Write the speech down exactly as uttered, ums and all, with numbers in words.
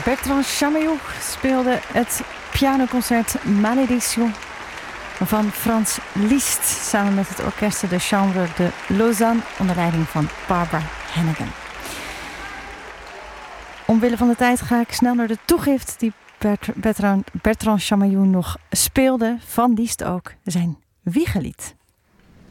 Bertrand Chamayou speelde het pianoconcert Malédiction van Franz Liszt samen met het orkest de Chambre de Lausanne onder leiding van Barbara Hannigan. Omwille van de tijd ga ik snel naar de toegift die Bertrand, Bertrand Chamayou nog speelde, van Liszt ook, zijn Wiegelied.